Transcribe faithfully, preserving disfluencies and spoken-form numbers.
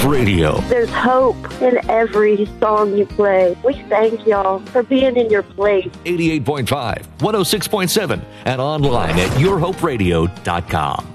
Radio. There's hope in every song you play. We thank y'all for being in your place. eighty-eight point five, one oh six point seven, and online at your hope radio dot com.